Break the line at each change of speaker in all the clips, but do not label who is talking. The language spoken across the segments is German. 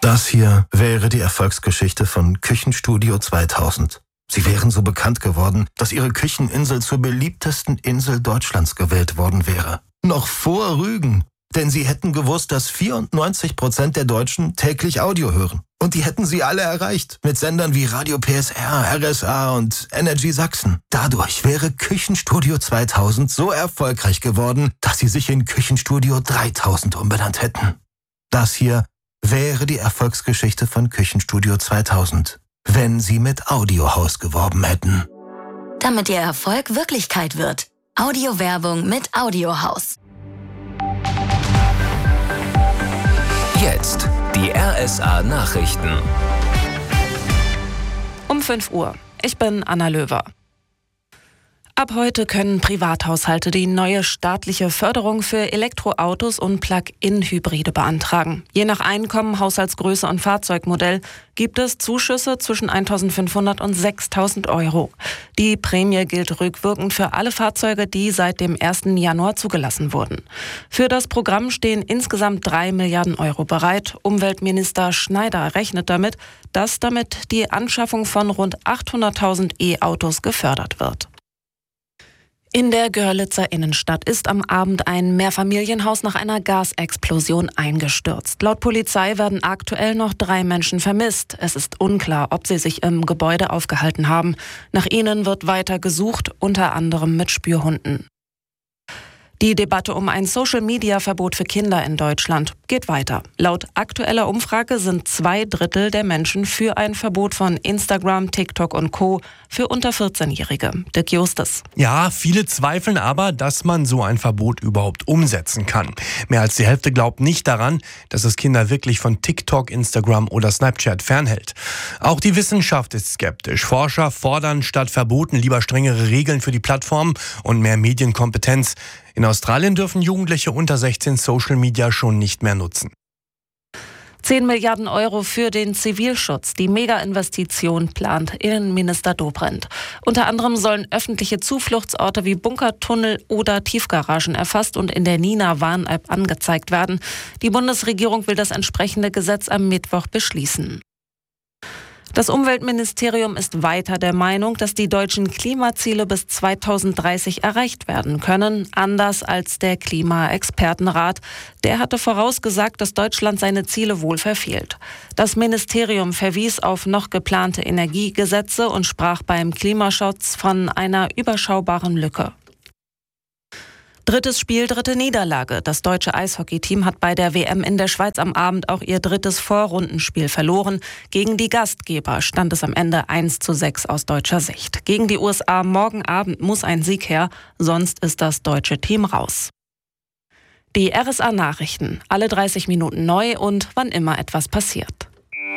Das hier wäre die Erfolgsgeschichte von Küchenstudio 2000. Sie wären so bekannt geworden, dass ihre Kücheninsel zur beliebtesten Insel Deutschlands gewählt worden wäre. Noch vor Rügen. Denn sie hätten gewusst, dass 94% der Deutschen täglich Audio hören. Und die hätten sie alle erreicht. Mit Sendern wie Radio PSR, RSA und Energy Sachsen. Dadurch wäre Küchenstudio 2000 so erfolgreich geworden, dass sie sich in Küchenstudio 3000 umbenannt hätten. Das hier wäre die Erfolgsgeschichte von Küchenstudio 2000, wenn sie mit Audiohaus geworben hätten.
Damit ihr Erfolg Wirklichkeit wird. Audiowerbung mit Audiohaus.
Jetzt die RSA Nachrichten.
Um 5 Uhr. Ich bin Anna Löwer. Ab heute können Privathaushalte die neue staatliche Förderung für Elektroautos und Plug-in-Hybride beantragen. Je nach Einkommen, Haushaltsgröße und Fahrzeugmodell gibt es Zuschüsse zwischen 1.500 und 6.000 Euro. Die Prämie gilt rückwirkend für alle Fahrzeuge, die seit dem 1. Januar zugelassen wurden. Für das Programm stehen insgesamt 3 Milliarden Euro bereit. Umweltminister Schneider rechnet damit, dass damit die Anschaffung von rund 800.000 E-Autos gefördert wird. In der Görlitzer Innenstadt ist am Abend ein Mehrfamilienhaus nach einer Gasexplosion eingestürzt. Laut Polizei werden aktuell noch 3 Menschen vermisst. Es ist unklar, ob sie sich im Gebäude aufgehalten haben. Nach ihnen wird weiter gesucht, unter anderem mit Spürhunden. Die Debatte um ein Social-Media-Verbot für Kinder in Deutschland geht weiter. Laut aktueller Umfrage sind 2/3 der Menschen für ein Verbot von Instagram, TikTok und Co. für unter 14-Jährige. Dirk Justus.
Ja, viele zweifeln aber, dass man so ein Verbot überhaupt umsetzen kann. Mehr als die Hälfte glaubt nicht daran, dass es Kinder wirklich von TikTok, Instagram oder Snapchat fernhält. Auch die Wissenschaft ist skeptisch. Forscher fordern statt Verboten lieber strengere Regeln für die Plattformen und mehr Medienkompetenz. In Australien dürfen Jugendliche unter 16 Social Media schon nicht mehr nutzen.
10 Milliarden Euro für den Zivilschutz. Die Mega-Investition plant Innenminister Dobrindt. Unter anderem sollen öffentliche Zufluchtsorte wie Bunker, Tunnel oder Tiefgaragen erfasst und in der Nina-Warn-App angezeigt werden. Die Bundesregierung will das entsprechende Gesetz am Mittwoch beschließen. Das Umweltministerium ist weiter der Meinung, dass die deutschen Klimaziele bis 2030 erreicht werden können, anders als der Klimaexpertenrat. Der hatte vorausgesagt, dass Deutschland seine Ziele wohl verfehlt. Das Ministerium verwies auf noch geplante Energiegesetze und sprach beim Klimaschutz von einer überschaubaren Lücke. Drittes Spiel, dritte Niederlage. Das deutsche Eishockeyteam hat bei der WM in der Schweiz am Abend auch ihr drittes Vorrundenspiel verloren. Gegen die Gastgeber stand es am Ende 1:6 aus deutscher Sicht. Gegen die USA morgen Abend muss ein Sieg her, sonst ist das deutsche Team raus. Die RSA Nachrichten, alle 30 Minuten neu und wann immer etwas passiert.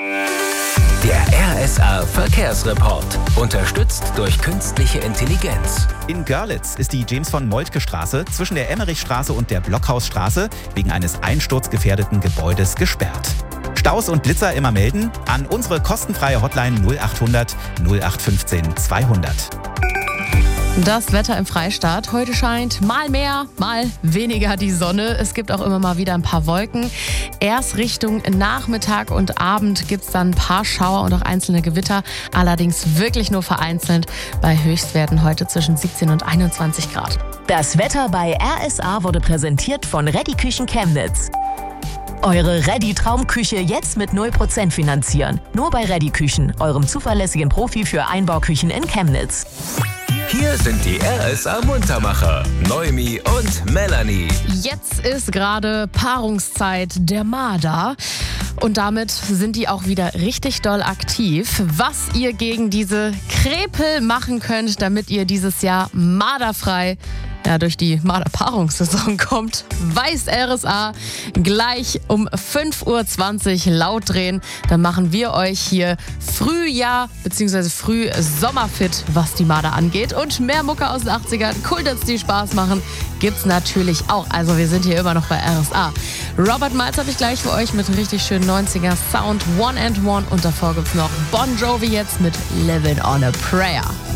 Der RSA Verkehrsreport, unterstützt durch künstliche Intelligenz.
In Görlitz ist die James-von-Moltke-Straße zwischen der Emmerichstraße und der Blockhausstraße wegen eines einsturzgefährdeten Gebäudes gesperrt. Staus und Blitzer immer melden an unsere kostenfreie Hotline 0800 0815 200.
Das Wetter im Freistaat. Heute scheint mal mehr, mal weniger die Sonne. Es gibt auch immer mal wieder ein paar Wolken. Erst Richtung Nachmittag und Abend gibt es dann ein paar Schauer und auch einzelne Gewitter. Allerdings wirklich nur vereinzelt bei Höchstwerten heute zwischen 17 und 21 Grad.
Das Wetter bei RSA wurde präsentiert von Ready Küchen Chemnitz. Eure Ready Traumküche jetzt mit 0% finanzieren. Nur bei Ready Küchen, eurem zuverlässigen Profi für Einbauküchen in Chemnitz.
Hier sind die RSA Muntermacher, Noemi und Melanie.
Jetzt ist gerade Paarungszeit der Marder. Und damit sind die auch wieder richtig doll aktiv. Was ihr gegen diese Krepel machen könnt, damit ihr dieses Jahr marderfrei durch die Marderpaarungssaison kommt, weiß RSA gleich um 5:20 Uhr laut drehen. Dann machen wir euch hier Frühjahr bzw. Frühsommerfit, was die Marder angeht. Und mehr Mucke aus den 80ern, cool, dass die Spaß machen, gibt's natürlich auch. Also wir sind hier immer noch bei RSA. Robert Miles habe ich gleich für euch mit richtig schönen 90er Sound, One and One. Und davor gibt's noch Bon Jovi jetzt mit Living on a Prayer.